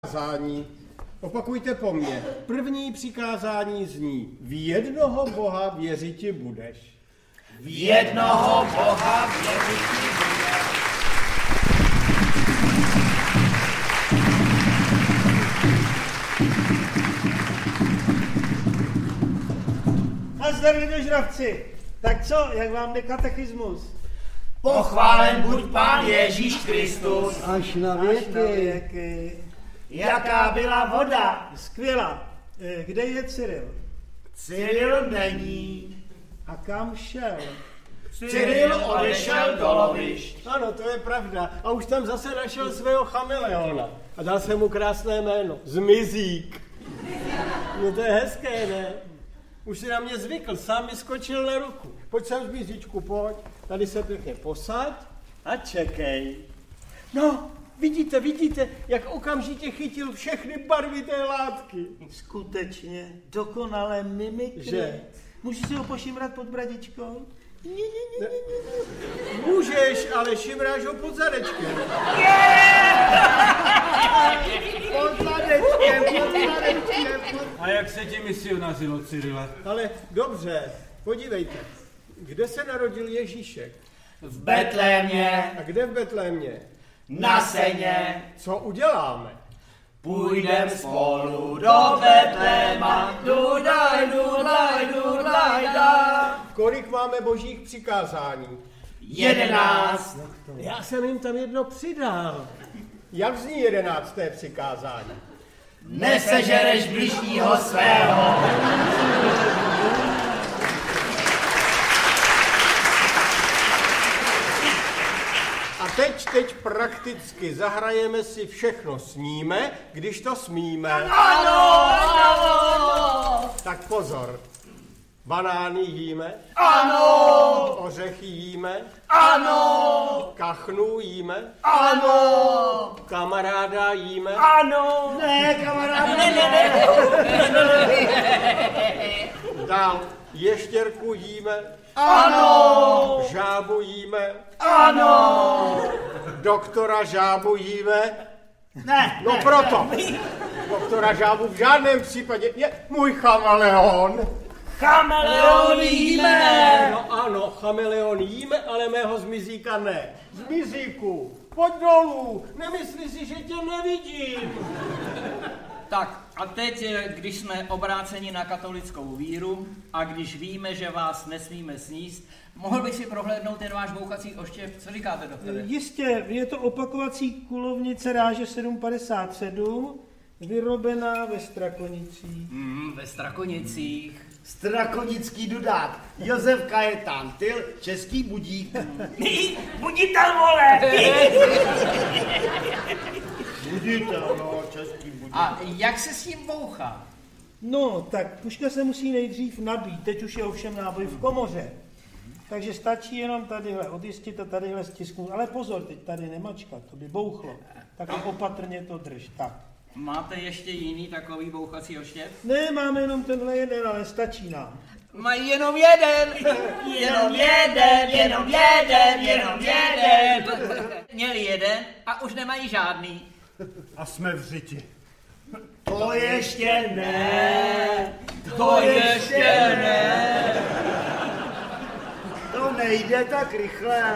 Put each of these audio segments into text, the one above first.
Přikázání. Opakujte po mně. První přikázání zní: v jednoho Boha věřiti budeš. V jednoho Boha věřiti budeš. Nazdar, lidožravci. Tak co, jak vám jde katechismus? Pochválen buď Pán Ježíš Kristus. Až na věky. Jaká byla voda? Skvělá. Kde je Cyril? Cyril není. A kam šel? Cyril odešel do lovišť. Ano, to je pravda. A už tam zase našel svého chameleona. A dal jsem mu krásné jméno. Zmizík. No to je hezké, ne? Už si na mě zvykl, sám mi skočil na ruku. Pojď sem, Zmizíčku, pojď. Tady se pěkně posaď a čekej. No, vidíte, jak okamžitě chytil všechny barvy té látky. Skutečně, dokonalé mimikry. Že? Můžu si ho pošimrat pod bradičkou? Ne. Můžeš, ale šimráš ho pod zadečkem. Pod zadečkem. A jak se ti misionařilo, Cyrile? Ale dobře, podívejte. Kde se narodil Ježíšek? V Betlémě. A kde v Betlémě? Na seně. Co uděláme? Půjdem spolu do Betléma. Dudaj. Kolik máme božích přikázání? 11. Já jsem jim tam jedno přidal. Jak zní 11. přikázání? Nesežereš bližního svého. A teď prakticky zahrajeme si Všechno sníme, když to smíme. Ano. Tak pozor. Banány jíme. Ano. Ořechy jíme. Ano. Kachnu jíme. Ano. Kamaráda jíme. Ano. Ne, kamaráde. Ne. Dál ještěrku jíme. Ano. Žábu jíme. Ano. Doktora Žábu jíme. Ne. No proto. Doktora Žábu v žádném případě je můj chameleon. Chameleon jíme. No ano, chameleon jíme, ale mého Zmizíka ne. Zmizíku, pojď dolů, nemyslí si, že tě nevidím. Tak a teď, když jsme obráceni na katolickou víru a když víme, že vás nesmíme sníst, mohl bych si prohlédnout ten váš bouchací oštěp. Co říkáte, doktore? Jistě, je to opakovací kulovnice ráže 757, vyrobená ve Strakonicích. Ve Strakonicích. Strakonický dudák. Josef Kajetán Tyl, český budík. Buditel, vole! Buditel, no, český budík. A jak se s tím bouchá? No, tak puška se musí nejdřív nabít, teď už je ovšem náboj v komoře. Takže stačí jenom tadyhle odjistit a tadyhle stisknout. Ale pozor, teď tady nemačkat, to by bouchlo. Tak opatrně to drž, tak. Máte ještě jiný takový bouchací oštěp? Ne, máme jenom tenhle jeden, ale stačí nám. Mají jenom jeden! Jenom jeden! Měli jeden a už nemají žádný. A jsme v řiti. To ještě ne. To nejde tak rychle.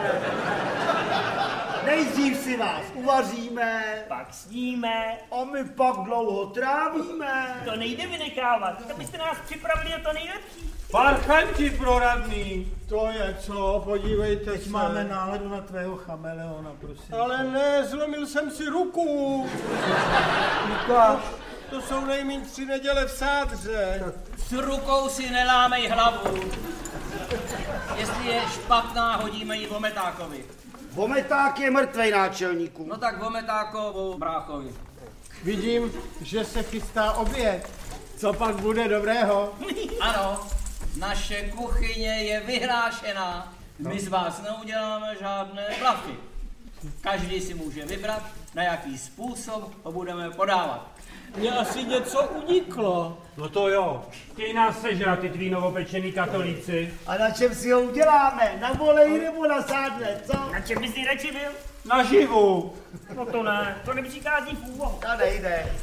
Nejdřív si vás uvaříme, Pak sníme, a my pak dlouho trávíme. to nejde vynechávat, to byste nás připravili o to nejlepší. Parchanti proradný. To je co, podívejte Teď se. máme náladu na tvého chameleona, prosím. Ale ne, zlomil jsem si ruku. Lukáš, To jsou nejméně 3 neděle v sádře. S rukou si nelámej hlavu. Jestli je špatná, hodíme ji Vometákovi. Vometák je mrtvej, náčelníku. No tak Vometákovu bráchovi. Vidím, že se chystá oběd. Co pak bude dobrého? Ano, naše kuchyně je vyhrášená. My z vás neuděláme žádné blafy. Každý si může vybrat, na jaký způsob ho budeme podávat. Mně asi něco uniklo. No to jo. Chtějí nás sežrat, ty tví novopečený katolíci. A na čem si ho uděláme? Na voleji nebo na sádle, co? Na čem bys nejradši byl? Naživu. No to ne, to nepřichází v úvahu. To nejde.